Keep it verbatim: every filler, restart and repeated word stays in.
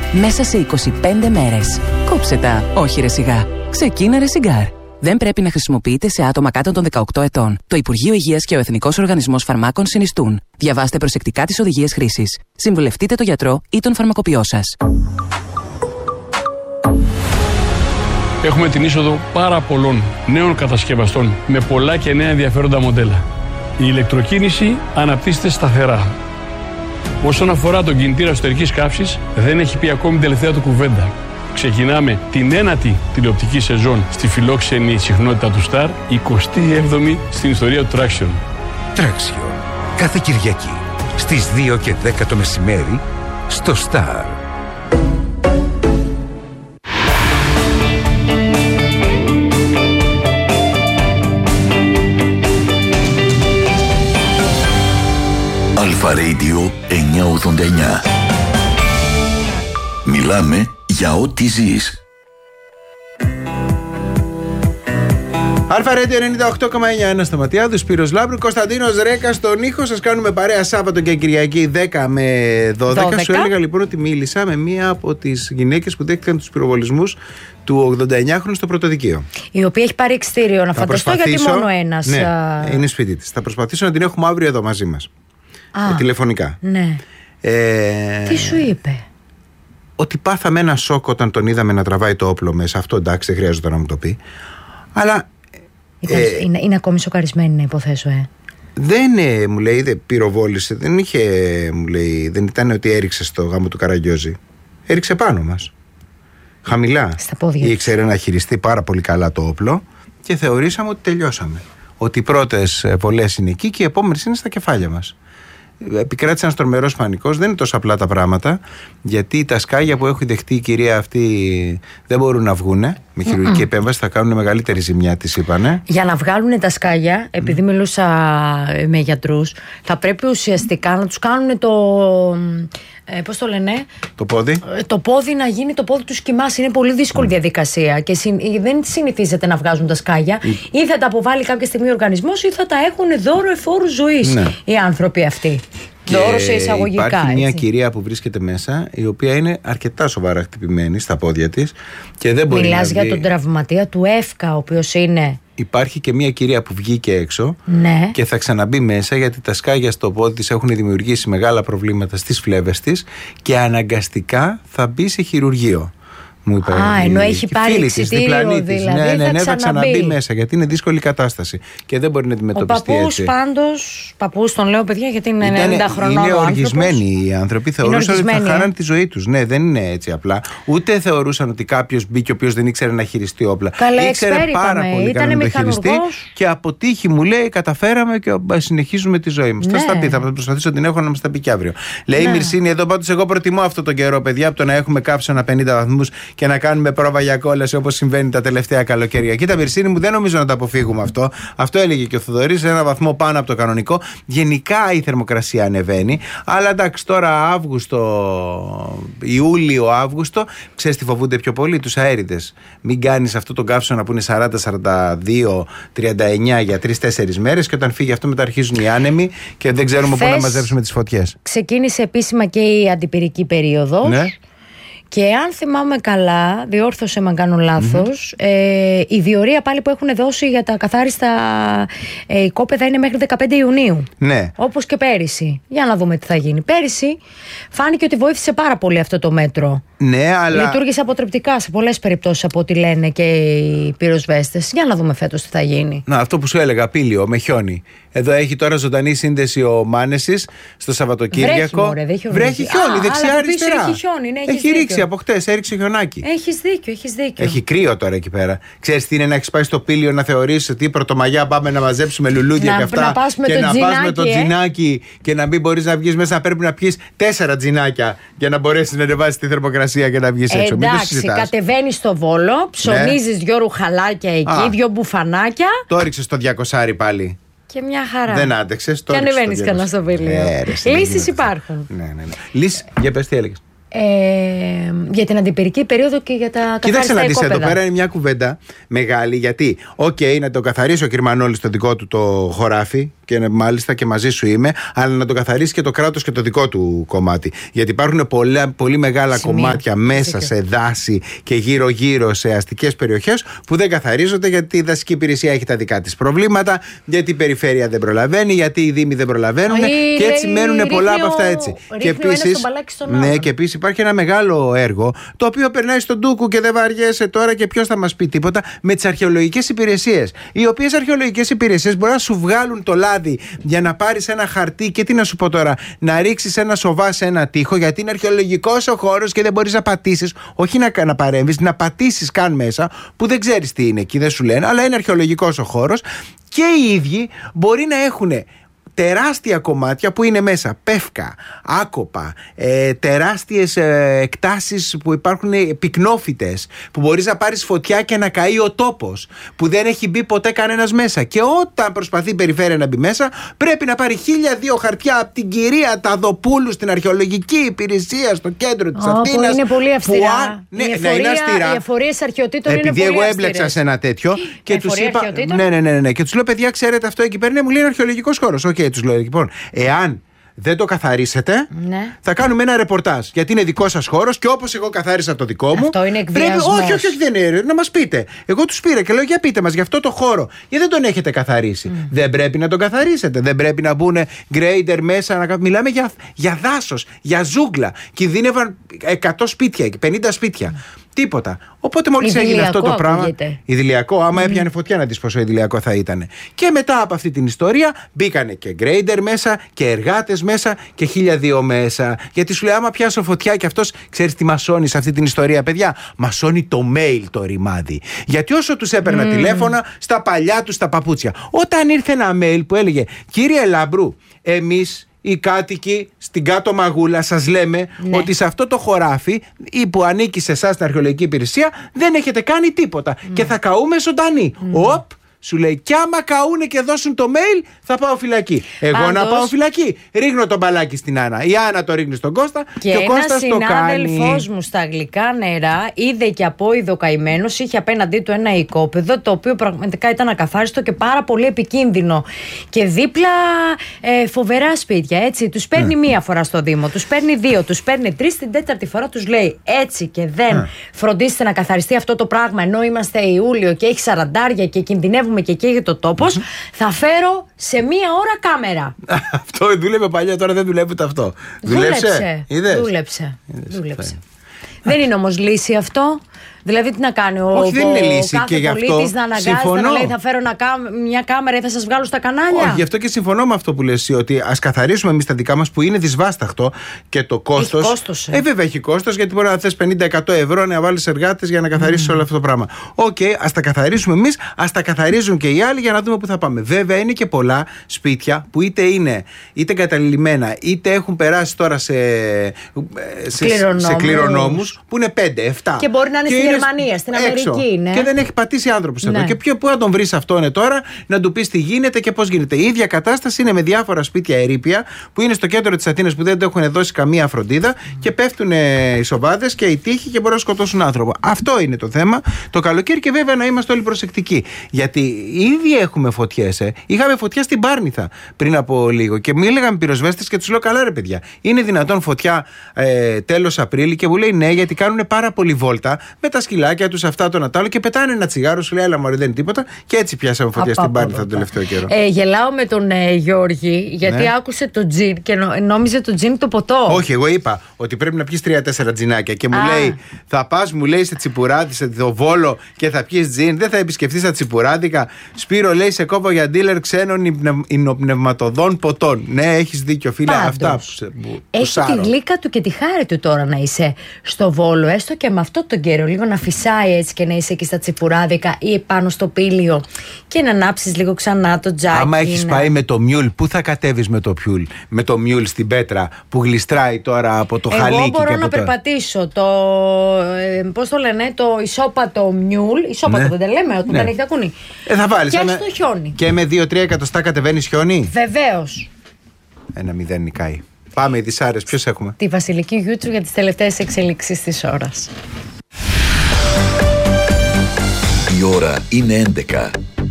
μέσα σε είκοσι πέντε μέρες. Κόψε τα, όχι ρε σιγά. Ξεκίνα ρε σιγκάρ. Δεν πρέπει να χρησιμοποιείται σε άτομα κάτω των δεκαοκτώ ετών. Το Υπουργείο Υγείας και ο Εθνικός Οργανισμός Φαρμάκων συνιστούν. Διαβάστε προσεκτικά τις οδηγίες χρήσης. Συμβουλευτείτε τον γιατρό ή τον φαρμακοποιό σας. Έχουμε την είσοδο πάρα πολλών νέων κατασκευαστών με πολλά και νέα ενδιαφέροντα μοντέλα. Η ηλεκτροκίνηση αναπτύσσεται σταθερά. Όσον αφορά τον κινητήρα εσωτερικής καύσης, δεν έχει πει ακόμη την τελευταία του κουβέντα. Ξεκινάμε την ένατη τηλεοπτική σεζόν στη φιλόξενη συχνότητα του Star, εικοστή έβδομη στην ιστορία του Traction. Traction. Κάθε Κυριακή στις δύο και δέκα το μεσημέρι στο Star. Αλφα Radio εννιακόσια ογδόντα εννιά. Μιλάμε για ό,τι ζεις. Αλφα Radio ενενήντα οκτώ κόμμα εννιά, Άννα Σταματιάδου, Σπύρος Λάμπρου, Κωνσταντίνος Ρέκας στον ήχο. Σας κάνουμε παρέα Σάββατο και Κυριακή δέκα με δώδεκα. δώδεκα. Σου έλεγα λοιπόν ότι μίλησα με μία από τις γυναίκες που δέχτηκαν τους πυροβολισμούς του ογδονταεννιάχρονου στο πρωτοδικείο. Η οποία έχει πάρει εξτήριο, να φανταστώ, γιατί μόνο ένας. Ναι, α... είναι σπίτι της. Θα προσπαθήσω να την έχουμε αύριο εδώ μαζί μας. Α, ε, τηλεφωνικά. Ναι. Ε... Τι σου είπε? Ότι πάθαμε ένα σοκ όταν τον είδαμε να τραβάει το όπλο μέσα. Αυτό εντάξει, δεν χρειάζεται να μου το πει. Αλλά. Ήταν, ε, είναι, είναι ακόμη σοκαρισμένη, να υποθέσω, ε. Δεν ε, μου λέει, δεν πυροβόλησε. Δεν είχε, μου λέει, δεν ήταν ότι έριξε στο γάμο του Καραγκιόζη. Έριξε πάνω μας. Χαμηλά. Στα πόδια. Ήξερε να χειριστεί πάρα πολύ καλά το όπλο και θεωρήσαμε ότι τελειώσαμε. Ότι οι πρώτες βολές είναι εκεί και οι επόμενες είναι στα κεφάλια μας. Επικράτησε ένας τρομερός πανικός. Δεν είναι τόσο απλά τα πράγματα, γιατί τα σκάγια που έχει δεχτεί η κυρία αυτή δεν μπορούν να βγούνε. Με χειρουργική mm-mm. επέμβαση θα κάνουν μεγαλύτερη ζημιά, της είπανε. Για να βγάλουν τα σκάγια, επειδή mm. μιλούσα με γιατρούς, θα πρέπει ουσιαστικά να τους κάνουν το. Ε, πώς το λένε? Το πόδι. Το πόδι να γίνει το πόδι του κοιμάς. Είναι πολύ δύσκολη mm. διαδικασία και συ, δεν συνηθίζεται να βγάζουν τα σκάγια. Mm. Ή θα τα αποβάλει κάποια στιγμή ο οργανισμός ή θα τα έχουν δώρο εφόρου ζωής ναι. οι άνθρωποι αυτοί. Δώρο σε εισαγωγικά. Υπάρχει έτσι. μια κυρία που βρίσκεται μέσα, η οποία είναι αρκετά σοβαρά χτυπημένη στα πόδια της και δεν μπορεί. Μιλάς να για βγει... τον τραυματία του ΕΦΚΑ, ο οποίος είναι. Υπάρχει και μια κυρία που βγήκε έξω ναι. και θα ξαναμπεί μέσα, γιατί τα σκάγια στο πόδι της έχουν δημιουργήσει μεγάλα προβλήματα στις φλέβες της και αναγκαστικά θα μπει σε χειρουργείο. Μου είπε, Α, ενώ έχει πάρει εξιτήριο, δηλαδή, ναι, ναι, ναι, θα ξαναμπεί μέσα, γιατί είναι δύσκολη κατάσταση και δεν μπορεί να αντιμετωπιστεί ο έτσι. Ο παππούς πάντως, παππούς τον λέω παιδιά, γιατί είναι ενενήντα χρονών. Είναι οργισμένοι οι άνθρωποι, θεωρούσαν ότι θα χάναν τη ζωή τους. Ναι, δεν είναι έτσι απλά. Ούτε θεωρούσαν ότι κάποιος μπήκε ο οποίος δεν ήξερε να χειριστεί όπλα. Καλά, ήξερε πάρα πολύ καλά να το χειριστεί και από τύχη μου λέει καταφέραμε και συνεχίζουμε τη ζωή μας. Θα στα πει, θα προσπαθήσω την έχω να μας τα πει και αύριο. Λέει η Μυρσίνη εδώ, πάντως εγώ προτιμώ αυτό τον καιρό, παιδιά, από το να έχουμε κάψωνα πενήντα βαθμούς και να κάνουμε πρόβα για κόλαση όπως συμβαίνει τα τελευταία καλοκαίρια. Κοίτα, Μυρσίνη μου, δεν νομίζω να το αποφύγουμε αυτό. Αυτό έλεγε και ο Θοδωρής, ένα βαθμό πάνω από το κανονικό. Γενικά η θερμοκρασία ανεβαίνει. Αλλά εντάξει, τώρα Αύγουστο, Ιούλιο, Αύγουστο, ξέρεις τι φοβούνται πιο πολύ? Τους αέριδες. Μην κάνεις αυτό τον καύσωνα που είναι σαράντα, σαράντα δύο, τριάντα εννιά για τρεις τέσσερις μέρες και όταν φύγει αυτό μετά αρχίζουν οι άνεμοι και δεν ξέρουμε πού να μαζέψουμε τις φωτιές. Ξεκίνησε επίσημα και η αντιπυρική περίοδος. Ναι. Και αν θυμάμαι καλά, διόρθωσε με αν κάνω λάθος, mm-hmm. ε, η διορία πάλι που έχουν δώσει για τα καθάριστα ε, οικόπεδα είναι μέχρι δεκαπέντε Ιουνίου. Ναι. Όπως και πέρυσι. Για να δούμε τι θα γίνει. Πέρυσι φάνηκε ότι βοήθησε πάρα πολύ αυτό το μέτρο. Ναι, αλλά. Λειτουργήσε αποτρεπτικά σε πολλές περιπτώσεις από ό,τι λένε και οι πυροσβέστες. Για να δούμε φέτος τι θα γίνει. Να, αυτό που σου έλεγα, πήλιο με χιόνι. Εδώ έχει τώρα ζωντανή σύνδεση ο Μάνεσης στο Σαββατοκύριακο. Βρέχει, μωρέ, δεν βρέχει χιόνι, δεξιά-αριστερά. Έχει χιόνι, ναι, έχει ρίξει από χτες, έριξε χιονάκι. Έχεις δίκιο, έχεις δίκιο. Έχει κρύο τώρα εκεί πέρα. Ξέρεις τι είναι να έχεις πάει στο πήλιο να θεωρήσεις ότι πρωτομαγιά πάμε να μαζέψουμε λουλούδια να, και αυτά. Να πας με και το να τζινάκι, πας με το ε? τζινάκι και να μην μπορείς να βγεις μέσα. Πρέπει να πιεις τέσσερα τζινάκια για να μπορέσεις να ανεβάσεις τη θερμοκρασία και να βγεις έξω. Εντάξει, κατεβαίνεις στο Βόλο, ψωνίζεις ναι. δυο ρουχαλάκια εκεί, Α, δυο μπουφανάκια. Το ρίξες στο διακοσάρι πάλι. Και μια χαρά. Δεν άντεξες. Και ανεβαίνεις κανένα στο πήλιο. Ε, Λύσεις υπάρχουν. Ναι, ναι, ναι. Λύσεις, για πες τι έλεγες. Ε, για την αντιπυρική περίοδο και για τα καθάριστα οικόπεδα. Κοίταξε να δεις, εδώ πέρα είναι μια κουβέντα μεγάλη, γιατί, οκ, okay, να το καθαρίσει ο Κυρμανόλης στο δικό του το χωράφι, και μάλιστα και μαζί σου είμαι, αλλά να το καθαρίσει και το κράτος και το δικό του κομμάτι. Γιατί υπάρχουν πολλά, πολύ μεγάλα Σημεία. κομμάτια μέσα σε δάση και γύρω-γύρω σε αστικές περιοχές που δεν καθαρίζονται, γιατί η δασική υπηρεσία έχει τα δικά της προβλήματα, γιατί η περιφέρεια δεν προλαβαίνει, γιατί οι δήμοι δεν προλαβαίνουν, και έτσι μένουν πολλά από αυτά έτσι. Και επίσης, ναι, και επίσης υπάρχει ένα μεγάλο έργο το οποίο περνάει στον Τούκου και δεν βαριέσαι τώρα και ποιος θα μας πει τίποτα, με τις αρχαιολογικές υπηρεσίες. Οι οποίες αρχαιολογικές υπηρεσίες μπορεί να σου βγάλουν το λάδι για να πάρεις ένα χαρτί και τι να σου πω τώρα, να ρίξεις ένα σοβά σε ένα τοίχο, γιατί είναι αρχαιολογικός ο χώρος και δεν μπορείς να πατήσεις, όχι να, να παρέμβεις, να πατήσεις καν μέσα, που δεν ξέρεις τι είναι εκεί, δεν σου λένε, αλλά είναι αρχαιολογικός ο χώρος. Και οι ίδιοι μπορεί να έχουν τεράστια κομμάτια που είναι μέσα πεύκα, άκοπα, ε, τεράστιες ε, εκτάσεις που υπάρχουν πυκνόφυτες, που μπορείς να πάρεις φωτιά και να καεί ο τόπος, που δεν έχει μπει ποτέ κανένας μέσα. Και όταν προσπαθεί η περιφέρεια να μπει μέσα, πρέπει να πάρει χίλια δύο χαρτιά από την κυρία Ταδοπούλου στην αρχαιολογική υπηρεσία στο κέντρο της oh, Αθήνας. Είναι πολύ αυστηρά. Α, ναι, η εφορία, αυστηρά. Οι εφορίες αρχαιοτήτων είναι πολύ αυστηρές. Επειδή εγώ έμπλεξα σε ένα τέτοιο και τους είπα. Ναι, ναι, ναι, ναι, και τους λέω, παιδιά, ξέρετε αυτό εκεί πέρα, ναι, μου λέει αρχαιολογικός χώρος. Οκ, okay, τους λέω, λοιπόν, εάν δεν το καθαρίσετε, ναι, θα κάνουμε ένα ρεπορτάζ. Γιατί είναι δικό σας χώρος και όπως εγώ καθάρισα το δικό μου. Αυτό είναι εκβιασμός. Όχι, όχι, όχι, δεν είναι. Να μας πείτε. Εγώ τους πήρα και λέω, για πείτε μας για αυτό το χώρο. Γιατί δεν τον έχετε καθαρίσει. Mm. Δεν πρέπει να τον καθαρίσετε. Δεν πρέπει να μπουν γκρέιντερ μέσα. Να... Μιλάμε για, για δάσος, για ζούγκλα. Κινδύνευαν εκατό σπίτια, πενήντα σπίτια. Mm. Τίποτα. Οπότε μόλις έγινε αυτό το πράγμα. Ακούγεται. Ιδηλιακό, άμα mm. έπιανε φωτιά, να δεις πόσο ιδηλιακό θα ήταν. Και μετά από αυτή την ιστορία μπήκανε και γκρέιντερ μέσα και εργάτες μέσα και χίλια δύο μέσα. Γιατί σου λέει, άμα πιάσω φωτιά και αυτός, ξέρεις τι μασώνει σε αυτή την ιστορία, παιδιά. Μασώνει το mail το ρημάδι. Γιατί όσο τους έπαιρνα mm. τηλέφωνα, στα παλιά τους τα παπούτσια. Όταν ήρθε ένα mail που έλεγε, κύριε Λάμπρου, εμείς οι κάτοικοι στην κάτω Μαγούλα σας λέμε, ναι, ότι σε αυτό το χωράφι ή που ανήκει σε εσάς την αρχαιολογική υπηρεσία δεν έχετε κάνει τίποτα, mm. και θα καούμε ζωντανοί. Mm. Οπ, σου λέει, κι άμα καούνε και δώσουν το mail, θα πάω φυλακή. Εγώ Πάντως, να πάω φυλακή. Ρίχνω τον μπαλάκι στην Άννα. Η Άννα το ρίχνει στον Κώστα και, και ο Κώστας το κάνει. Και ένας συνάδελφός μου στα γλυκά νερά είδε και απόειδο καημένος, είχε απέναντί του ένα οικόπεδο το οποίο πραγματικά ήταν ακαθάριστο και πάρα πολύ επικίνδυνο. Και δίπλα ε, φοβερά σπίτια. Έτσι, τους παίρνει mm. μία φορά στο Δήμο, τους παίρνει δύο, τους παίρνει τρεις, την τέταρτη φορά τους λέει έτσι και δεν mm. φροντίσετε να καθαριστεί αυτό το πράγμα, ενώ είμαστε Ιούλιο και έχει σαραντάρια και κινδυνεύουμε και καίγεται το τόπος, mm-hmm. θα φέρω σε μία ώρα κάμερα. Αυτό δούλευε παλιά, τώρα δεν δουλεύει ούτε αυτό. Δούλεψε. Δούλεψε. Δούλεψε. Δούλεψε. Δεν είναι όμως λύση αυτό. Δηλαδή, τι να κάνει ο, Όχι, δεν είναι λύση, κάθε και γι' αυτό πολίτης να αναγκάζεται να λέει θα φέρω να, μια κάμερα ή θα σας βγάλω στα κανάλια. Όχι, γι' αυτό και συμφωνώ με αυτό που λες, ότι ας καθαρίσουμε εμείς τα δικά μας που είναι δυσβάσταχτο και το κόστος. Έχει κόστος. Ε. ε, βέβαια έχει κόστος, γιατί μπορεί να θες πενήντα με εκατό ευρώ να βάλεις εργάτες για να καθαρίσεις mm. όλο αυτό το πράγμα. Οκ, okay, ας τα καθαρίσουμε εμείς, ας τα καθαρίζουν και οι άλλοι για να δούμε πού θα πάμε. Βέβαια, είναι και πολλά σπίτια που είτε είναι είτε εγκαταλειμμένα, είτε έχουν περάσει τώρα σε, σε, σε κληρονόμους που είναι πέντε εφτά. Και μπορεί να είναι στη Γερμανία, στην έξω, Αμερική, ναι. Και δεν έχει πατήσει άνθρωπος ναι. εδώ. Και ποιο, πού να τον βρεις αυτόν τώρα, να του πεις τι γίνεται και πώς γίνεται. Η ίδια κατάσταση είναι με διάφορα σπίτια ερείπια που είναι στο κέντρο της Αθήνας που δεν το έχουν δώσει καμία φροντίδα mm. και πέφτουν οι σοβάδες και οι τείχοι και μπορούν να σκοτώσουν άνθρωπο. Αυτό είναι το θέμα. Το καλοκαίρι και βέβαια να είμαστε όλοι προσεκτικοί. Γιατί ήδη έχουμε φωτιές. Ε. Είχαμε φωτιά στην Πάρνηθα πριν από λίγο και μίλαγαν πυροσβέστες και τους λέω, καλά ρε παιδιά, είναι δυνατόν φωτιά ε, τέλος Απρίλη? Και μου λέει ναι, γιατί κάνουν πάρα πολύ βόλτα με τα σκυλάκια τους αυτά το Νατάλο και πετάνε ένα τσιγάρο, σου λέει, αλλά μωρέ δεν είναι τίποτα. Και έτσι πιάσαμε φωτιά στην Πάρνηθα τον τελευταίο καιρό. Ε, γελάω με τον ε, Γιώργη, γιατί ναι. άκουσε το τζιν και νο, νόμιζε το τζιν το ποτό. Όχι, εγώ είπα ότι πρέπει να πιεις τρία-τέσσερα τζινάκια και μου Α. λέει, θα πας, μου λέει, σε Τσιπουράδι, σε το Βόλο και θα πιεις τζιν, δεν θα επισκεφτείς τα Τσιπουράδικα. Σπύρο, λέει, σε κόβω για ντίλερ ξένων υνοπνευματοδών ποτών. Ναι, έχεις δίκιο, φίλε. Πάντως, αυτά που, που έχει τη γλύκα του και τη χάρη του τώρα να είσαι στο Βόλο, έστω και με αυτό τον καιρό, λίγο να φυσάει έτσι και να είσαι εκεί στα Τσιπουράδικα ή πάνω στο Πήλιο και να ανάψεις λίγο ξανά το τζάκι. Άμα έχεις να... πάει με το μιούλ, πού θα κατέβεις με το πιούλ, με το μιούλ στην Πέτρα που γλιστράει τώρα από το Εγώ χαλίκι? Εγώ μπορώ και να το... περπατήσω το. Ε, πώς το λένε, το ισόπατο μιούλ. Ισόπατο ναι. δεν τα λέμε, όταν ναι. δεν έχει τα κούνη. Ε, θα βάλεις. Και ένα... στο χιόνι. Και με δύο τρία εκατοστά κατεβαίνεις χιόνι. Βεβαίως. Ένα μηδέν νικάει. Πάμε, οι Δυσάρες, ποιος έχουμε? Τη Βασιλική Γιούτσου για τις τελευταίες εξελίξεις της ώρας. Η ώρα είναι έντεκα.